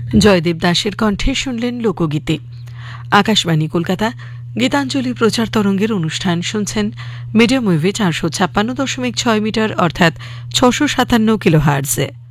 জয়দেব দাসের কণ্ঠে শুনলেন লোকগীতি। আকাশবাণী কলকাতা গীতাঞ্জলি প্রচার তরঙ্গের অনুষ্ঠান শুনছেন। মিডিয়াম ওয়েভে 456.6 মিটার অর্থাৎ 657 কিলোহার্টজে।